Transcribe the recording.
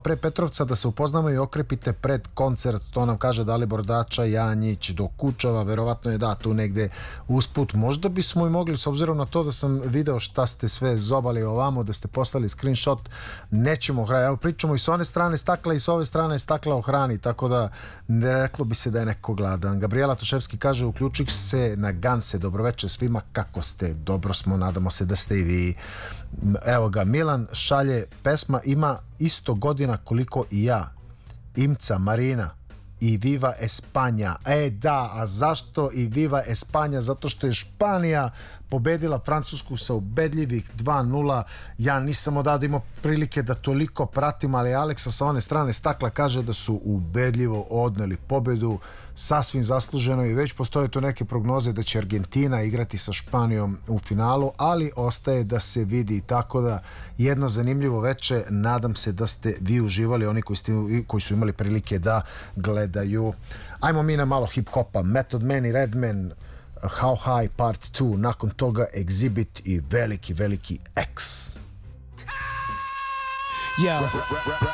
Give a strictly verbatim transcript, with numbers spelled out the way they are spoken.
pre Petrovca da se upoznamo i okrepite pred koncert, to nam kaže Dalibor Dača, Janjić do Kučava, verovatno je da tu negde usput. Možda bismo i mogli, s obzirom na to da sam video šta ste sve zobali ovamo, da ste poslali screenshot, nećemo hrani, evo pričamo i s one strane stakla i s ove strane stakla o hrani, tako da reklo bi se da je neko gladan. Gabriela Toševski kaže, uključih se na Ganse, dobroveče svima, kako ste? Dobro smo, nadamo se da ste i vi. Evo ga, Milan šalje, pesma ima isto godina koliko i ja, Imca Marina i Viva Espanja. E da, a zašto i Viva Espanja? Zato što je Španija pobedila Francusku sa ubedljivih dva nula. Ja nisam odavde imao prilike da toliko pratim, ali Aleksa sa one strane stakla kaže da su ubedljivo odneli pobedu, sasvim zasluženo, i već postoje tu neke prognoze da će Argentina igrati sa Španijom u finalu, ali ostaje da se vidi. Tako da jedno zanimljivo veče, nadam se da ste vi uživali, oni koji, ste, koji su imali prilike da gledaju. Ajmo mi na malo hip-hopa. Method Man i Redman, How High Part dva, nakon toga Exhibit i veliki, veliki X. Yeah.